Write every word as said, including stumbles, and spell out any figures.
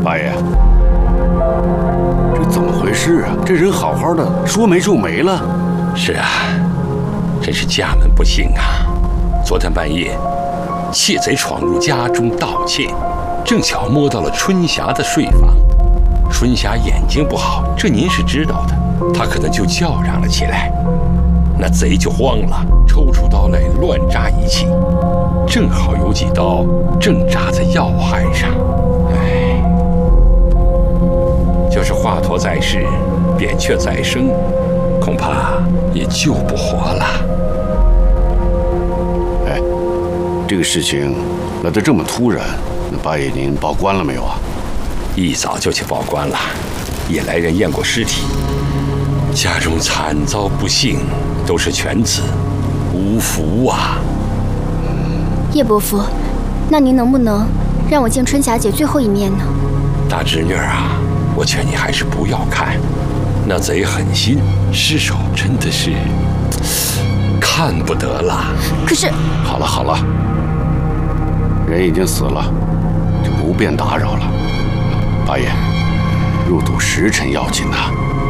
八爷，这怎么回事啊？这人好好的，说没就没了。 是啊，真是家门不幸啊！昨天半夜，窃贼闯入家中盗窃，正巧摸到了春霞的睡房。春霞眼睛不好，这您是知道的，她可能就叫嚷了起来。那贼就慌了，抽出刀来乱扎一气，正好有几刀正扎在要害上。唉，就是华佗在世，扁鹊在生，恐怕也救不活了。 哎，这个事情来得这么突然，那八爷您报官了没有啊？ 一早就去报官了，也来人验过尸体，家中惨遭不幸，都是犬子，无福啊。 叶伯父，那您能不能让我见春霞姐最后一面呢？ 大侄女啊，我劝你还是不要看，那贼狠心，尸首真的是看不得了。 可是， 好了好了，人已经死了，就不便打扰了。八爷，入土时辰要紧呐。